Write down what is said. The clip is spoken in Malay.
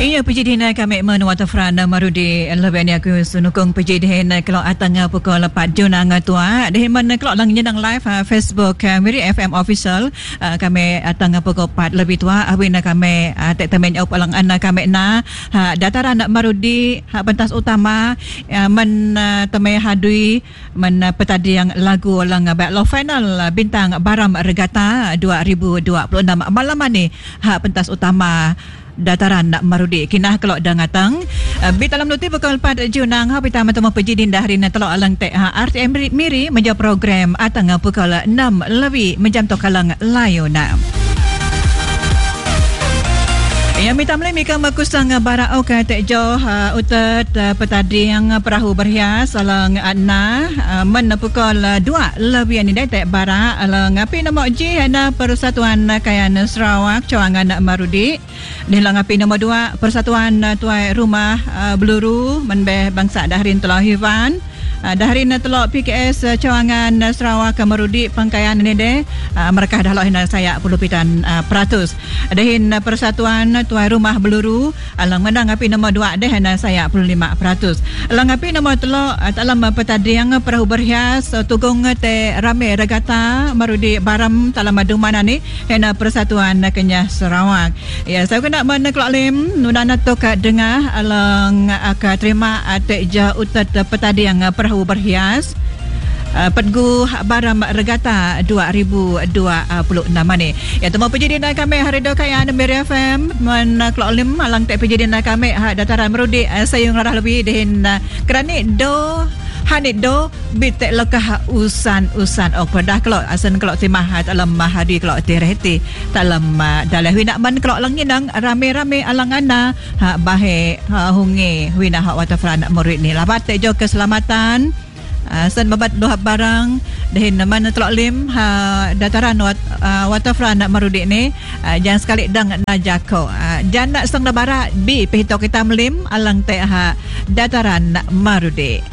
Iya pejadian kami waterfront Marudi lebih ni aku sunukung pejadian kalau atang pukul 4 Junang tua dehin man kalau lang nyenang live Facebook Miri FM official kami atang pukul 4 lebih tua awin kami temen au palang anak kami na dataran Marudi pentas utama men temai hadui men petadi yang lagu lang battle final bintang Baram Regatta 2026 malam ni pentas utama dataran Marudi kinah kelok dangatang bitalam nuti pukul 4 Junang pita matama pejidin dahri na telok alang teh RTM Miri menjadi program atang pukul 6 lebih menjam tokalang layona. Yang minta mulai mika makusang bara oka tek jo utat petadi yang perahu berhias alang anna men pukul 2 lebih ni tek bara alang api nama J ana Persatuan Kayan Sarawak Cawangan Marudi dilang api nombor 2 Persatuan Tuai Rumah Beluru menbeh bangsa dahrin telah hivan dahrin telok PKS Cawangan Sarawak Marudi pangkaian ni de mereka dah loh saya pulupitan peratus dahin Persatuan Tuai Rumah Beluru alang menang api nombor 2 deh saya 25%. Alang api nombor telok dalam petadi yang perahu berhias tugung te rame Regatta Marudi Baram dalam mana ni hena Persatuan Kenyah Sarawak. Ya saya kena meneklok lim nunana tok dengar alang aka terima te ja utat petadi yang perahu berhias Pedgu Baram Regatta 2026 ni. Ya temu pejadian kami hari do kayan Miri FM men klok lim alang tek pejadian kami dataran Marudi sayung rarah lebih dehin kerani do hanit do bitek lekah usan ok dah klok asan klok timah dalam mahadi klok tirehti dalam dalah winak man klok lang nginang rame-rame alangana bahe hunge wina waterfront Murid ni labat tek jo keselamatan sen babat dohab barang dahin mana telok lim dataran waterfront Marudi ni jangan sekali dang najako jangan nak setengah barat bi pihito kita melim alang teh dataran Marudi.